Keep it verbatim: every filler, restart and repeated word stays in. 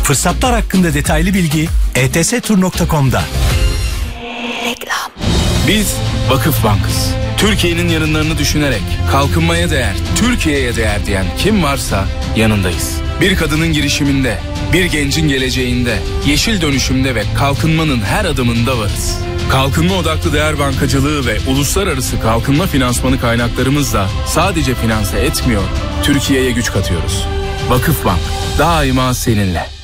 Fırsatlar hakkında detaylı bilgi e t s tur nokta com'da. Reklam. Biz Vakıf Bank'ız. Türkiye'nin yarınlarını düşünerek kalkınmaya değer, Türkiye'ye değer diyen kim varsa yanındayız. Bir kadının girişiminde, bir gencin geleceğinde, yeşil dönüşümde ve kalkınmanın her adımında varız. Kalkınma odaklı değer bankacılığı ve uluslararası kalkınma finansmanı kaynaklarımızla sadece finanse etmiyor, Türkiye'ye güç katıyoruz. Vakıf Bank, daima seninle.